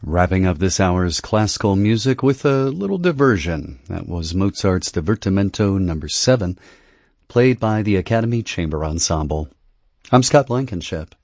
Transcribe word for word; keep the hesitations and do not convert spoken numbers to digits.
Wrapping up this hour's classical music with a little diversion. That was Mozart's Divertimento number seven, played by the Academy Chamber Ensemble. I'm Scott Blankenship.